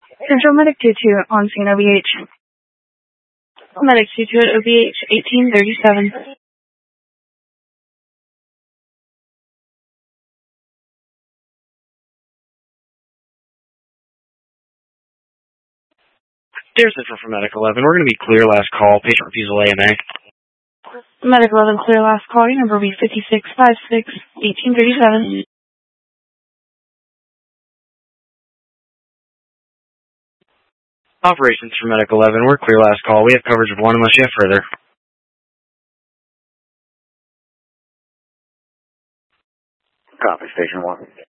Central Medic 22 on scene OBH. Medic 22 at OBH 1837. Dear Central for Medic 11, we're going to be clear last call, patient refusal AMA. Medic 11, clear last call, your number will be 5656 1837. Operations for Medic 11, we're clear last call. We have coverage of 1 unless you have further. Copy, Station 1.